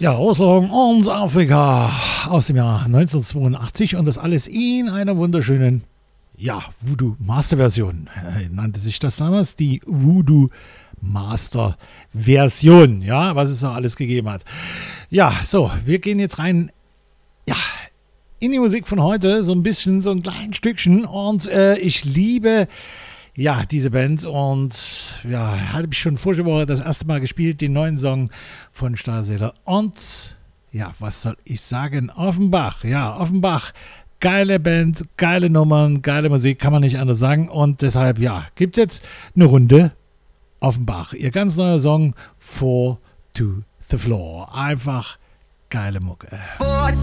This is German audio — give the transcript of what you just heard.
Ja, Auslong und Afrika aus dem Jahr 1982 und das alles in einer wunderschönen, ja, Voodoo Master Version. Nannte sich das damals, die Voodoo Master Version, ja, was es noch alles gegeben hat. Ja, so, wir gehen jetzt rein, ja, in die Musik von heute, so ein bisschen, so ein kleines Stückchen und ich liebe, ja, diese Band und ja, hatte ich schon vorige Woche das erste Mal gespielt, den neuen Song von Starsailor und ja, was soll ich sagen, Offenbach, ja, Offenbach, geile Band, geile Nummern, geile Musik, kann man nicht anders sagen und deshalb, ja, gibt's jetzt eine Runde Offenbach, ihr ganz neuer Song, Four to the Floor, einfach geile Mucke. 4